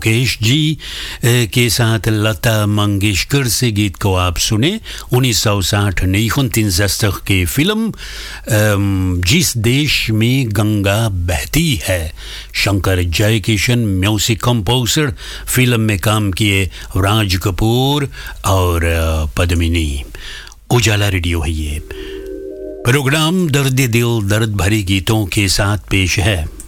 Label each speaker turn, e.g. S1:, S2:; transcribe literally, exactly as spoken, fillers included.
S1: मुकेश जी के साथ लता मंगेशकर से गीत को आप सुने उन्नीस सौ साठ negenenzestig की फिल्म जिस देश में गंगा बहती है। Shankar Jaikishan music composer, film में काम किए राज कपूर और पद्मिनी। उजाला रेडियो है ये प्रोग्राम, दर्द दिल दर्द भरी गीतों के साथ पेश है।